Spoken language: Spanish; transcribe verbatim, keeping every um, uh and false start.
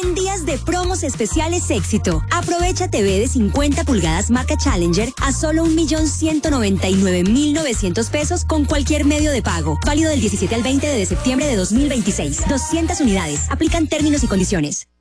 En días de promos especiales Éxito, aprovecha T V de cincuenta pulgadas marca Challenger a solo un millón ciento noventa y nueve mil novecientos pesos con cualquier medio de pago. Válido del diecisiete al veinte de septiembre de dos mil veintiséis. doscientas unidades. Aplican términos y condiciones.